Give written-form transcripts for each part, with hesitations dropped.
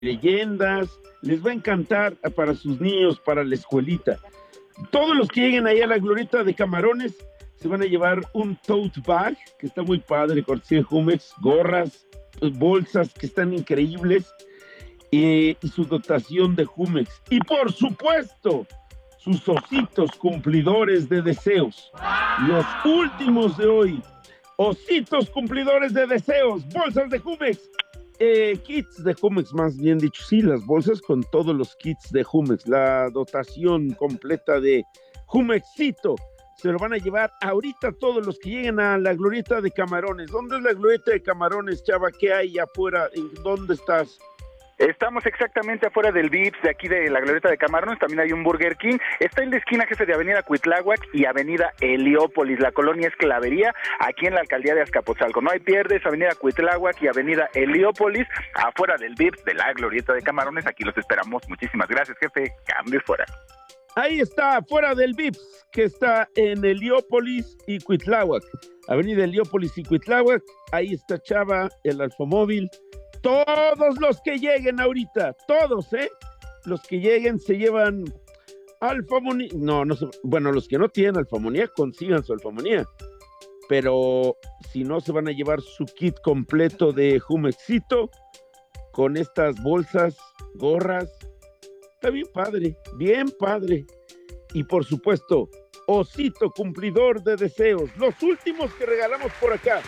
leyendas, les va a encantar para sus niños, para la escuelita. Todos los que lleguen ahí a la glorieta de Camarones se van a llevar un tote bag, que está muy padre, cortesía de Jumex, gorras, bolsas que están increíbles, y su dotación de Jumex. Y por supuesto, sus ositos cumplidores de deseos. Los últimos de hoy. Ositos cumplidores de deseos, bolsas de Jumex. Kits de Jumex, más bien dicho, sí, las bolsas con todos los kits de Jumex, la dotación completa de Jumexito, se lo van a llevar ahorita todos los que lleguen a la glorieta de Camarones. ¿Dónde es la glorieta de Camarones, Chava? ¿Qué hay afuera? ¿Dónde estás? Estamos exactamente afuera del Vips de aquí de la Glorieta de Camarones, también hay un Burger King, está en la esquina, jefe, de Avenida Cuitláhuac y Avenida Heliópolis, la colonia Esclavería, aquí en la alcaldía de Azcapotzalco. No hay pierdes, Avenida Cuitláhuac y Avenida Heliópolis, afuera del Vips de la Glorieta de Camarones, aquí los esperamos. Muchísimas gracias, jefe, cambio fuera. Ahí está, afuera del Vips, que está en Heliópolis y Cuitláhuac, Avenida Heliópolis y Cuitláhuac, ahí está Chava, el Alfamóvil. Todos los que lleguen ahorita, todos, los que lleguen se llevan alfamonía. No sé, bueno, los que no tienen alfamonía, consigan su alfamonía. Pero si no, se van a llevar su kit completo de Jumexito con estas bolsas, gorras. Está bien padre, bien padre. Y por supuesto, osito cumplidor de deseos. Los últimos que regalamos por acá.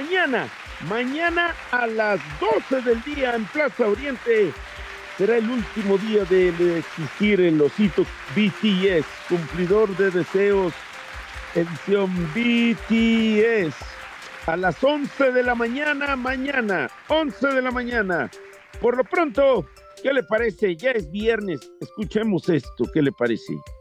Mañana a las 12 del día en Plaza Oriente será el último día de existir el osito BTS, cumplidor de deseos, edición BTS. A las 11 de la mañana, 11 de la mañana. Por lo pronto, ¿qué le parece? Ya es viernes. Escuchemos esto, ¿qué le parece?